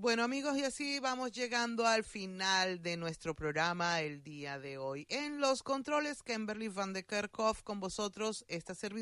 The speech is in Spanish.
Bueno amigos, y así vamos llegando al final de nuestro programa el día de hoy. En los controles, Kimberly Van de Kerkhoff con vosotros, esta servidora.